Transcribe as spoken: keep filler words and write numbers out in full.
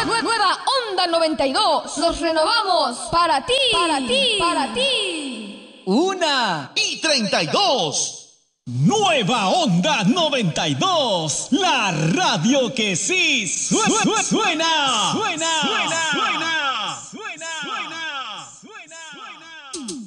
Nueva, nueva Onda noventa y dos. Nos renovamos para ti, para ti, para ti. Una y treinta y dos. Nueva Onda noventa y dos. La radio que sí suena. Suena. Suena.